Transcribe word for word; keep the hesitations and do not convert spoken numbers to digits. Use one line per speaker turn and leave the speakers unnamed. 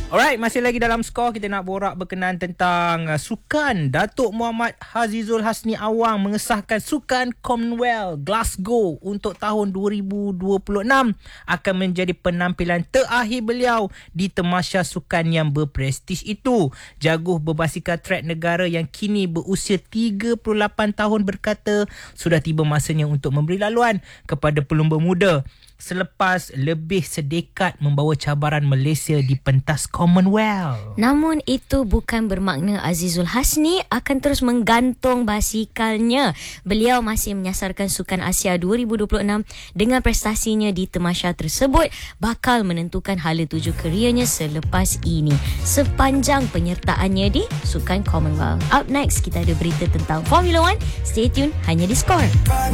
Alright, masih lagi dalam skor. Kita nak borak berkenaan tentang uh, sukan. Datuk Muhammad Hazizul Hasni Awang mengesahkan sukan Commonwealth Glasgow untuk tahun dua ribu dua puluh enam akan menjadi penampilan terakhir beliau di tamasya sukan yang berprestij itu. Jaguh berbasikal trek negara yang kini berusia tiga puluh lapan tahun berkata sudah tiba masanya untuk memberi laluan kepada pelumba muda selepas lebih sedekat membawa cabaran Malaysia di pentas Commonwealth.
Namun itu bukan bermakna Azizul Hasni akan terus menggantung basikalnya. Beliau masih menyasarkan Sukan Asia dua ribu dua puluh enam dengan prestasinya di tamasya tersebut bakal menentukan hala tuju kerjanya selepas ini sepanjang penyertaannya di Sukan Commonwealth. Up next, kita ada berita tentang Formula One. Stay tune hanya di Skor.